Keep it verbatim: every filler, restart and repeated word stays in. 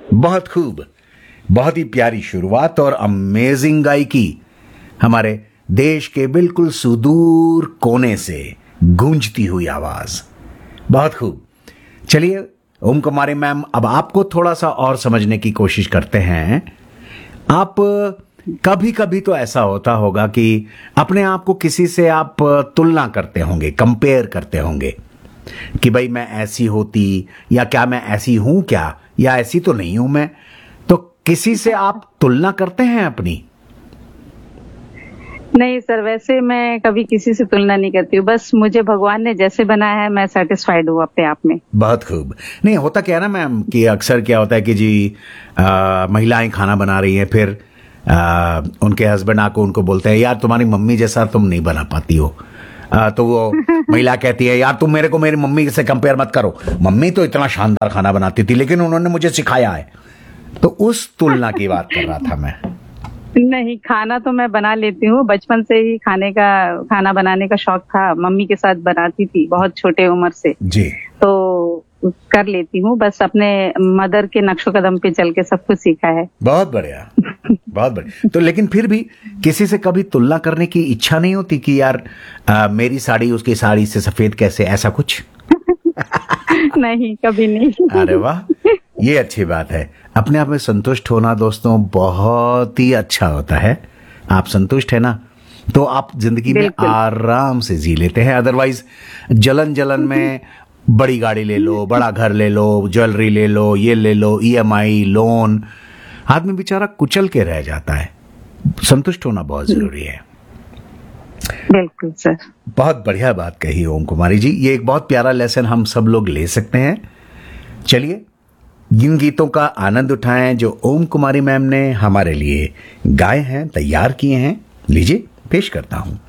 बहुत खूब, बहुत ही प्यारी शुरुआत और अमेजिंग गायकी हमारे देश के बिल्कुल सुदूर कोने से गूंजती हुई आवाज। बहुत खूब। चलिए ओम कुमारी मैम, अब आपको थोड़ा सा और समझने की कोशिश करते हैं। आप कभी कभी तो ऐसा होता होगा कि अपने आप को किसी से आप तुलना करते होंगे, कंपेयर करते होंगे कि भाई मैं ऐसी होती, या क्या मैं ऐसी हूं क्या, या ऐसी तो नहीं हूं मैं। तो किसी से आप तुलना करते हैं अपनी? नहीं सर, वैसे मैं कभी किसी से तुलना नहीं करती हूँ। बस मुझे भगवान ने जैसे बनाया है मैं सेटिस्फाइड हूँ अपने आप में। बहुत खूब। नहीं, होता क्या है ना मैम कि अक्सर क्या होता है कि जी आ, महिलाएं खाना बना रही हैं, फिर आ, उनके हस्बैंड आको उनको बोलते हैं यार तुम्हारी मम्मी जैसा तुम नहीं बना पाती हो। आ, तो वो महिला कहती है यार तुम मेरे को मेरी मम्मी से कंपेयर मत करो, मम्मी तो इतना शानदार खाना बनाती थी लेकिन उन्होंने मुझे सिखाया है। तो उस तुलना की बात कर रहा था मैं। नहीं, खाना तो मैं बना लेती हूँ। बचपन से ही खाने का खाना बनाने का शौक था। मम्मी के साथ बनाती थी बहुत छोटे उम्र से जी। तो कर लेती हूँ। बस अपने मदर के नक्शो कदम पे चल के सब कुछ सीखा है। बहुत बढ़िया, बहुत बढ़िया। तो लेकिन फिर भी किसी से कभी तुलना करने की इच्छा नहीं होती कि यार आ, मेरी साड़ी उसकी साड़ी से सफेद कैसे, ऐसा कुछ? नहीं, कभी नहीं। अरे वाह, ये अच्छी बात है। अपने आप में संतुष्ट होना दोस्तों बहुत ही अच्छा होता है। आप संतुष्ट है ना तो आप जिंदगी में आराम से जी लेते हैं। अदरवाइज जलन जलन में बड़ी गाड़ी ले लो, बड़ा घर ले लो, ज्वेलरी ले लो, ये ले लो, ईएमआई, लोन, आदमी बेचारा कुचल के रह जाता है। संतुष्ट होना बहुत जरूरी है। बिल्कुल सर, बहुत बढ़िया बात कही ओम कुमारी जी। ये एक बहुत प्यारा लेसन हम सब लोग ले सकते हैं। चलिए इन गीतों का आनंद उठाएं जो ओम कुमारी मैम ने हमारे लिए गाए हैं, तैयार किए हैं। लीजिए पेश करता हूं।